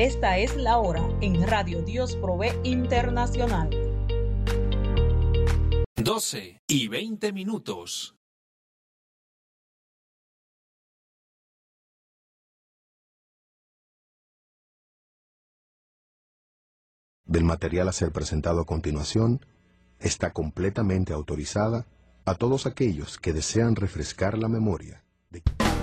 Esta es la hora en Radio Dios Provee Internacional. 12:20. Del material a ser presentado a continuación está completamente autorizada a todos aquellos que desean refrescar la memoria de